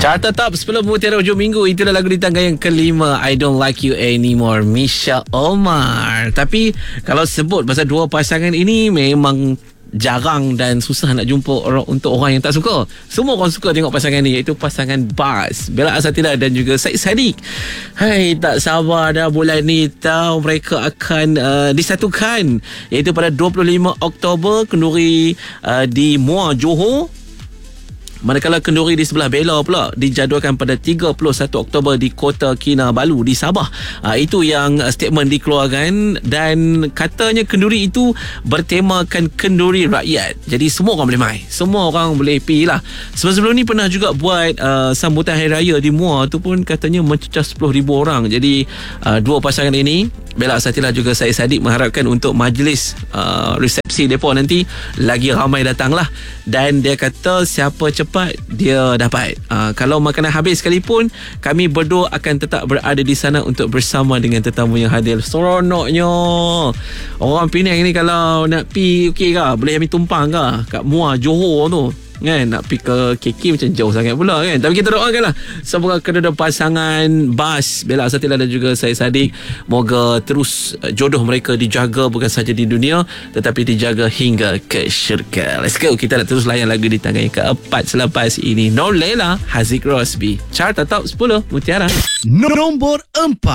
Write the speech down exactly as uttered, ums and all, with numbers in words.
Carta Top sepuluh Mutiara Hujung Minggu. Itulah lagu di tangga yang kelima, I Don't Like You Anymore, Misha Omar. Tapi kalau sebut pasal dua pasangan ini, memang jarang dan susah nak jumpa orang untuk orang yang tak suka. Semua orang suka tengok pasangan ni, iaitu pasangan Bas, Bella Azatila dan juga Syed Saddiq. Hai, tak sabar dah bulan ni tahu mereka akan uh, disatukan, iaitu pada dua puluh lima Oktober kenduri uh, di Muar Johor. Manakala kenduri di sebelah Bella pula dijadualkan pada tiga puluh satu Oktober di Kota Kinabalu di Sabah. Ha, itu yang statement dikeluarkan, dan katanya kenduri itu bertemakan kenduri rakyat. Jadi semua orang boleh mai, semua orang boleh pergi lah. Sebelum-sebelum ni pernah juga buat uh, sambutan Hari Raya di Muar tu pun katanya mencecah sepuluh ribu orang. Jadi uh, dua pasangan ini, Bella Azatila juga Syed Saddiq, mengharapkan untuk majlis uh, resepsi mereka nanti lagi ramai datang lah. Dan dia kata siapa cepat dia dapat. uh, Kalau makanan habis sekalipun, kami berdua akan tetap berada di sana untuk bersama dengan tetamu yang hadir. Seronoknya orang Penang ni kalau nak pi okey ke, boleh ambil tumpang ke kat Muar Johor tu kan. Nak pergi ke K K macam jauh sangat pula kan. Tapi kita doakan lah semoga kedua pasangan Bas, Bella Azatila dan juga Syed Saddiq, moga terus jodoh mereka dijaga bukan saja di dunia tetapi dijaga hingga ke syurga. Let's go, kita nak terus layan lagu di tangga yang keempat selepas ini. Nor Lela, Haziq Rosby, Carta Top sepuluh Mutiara. Nombor empat.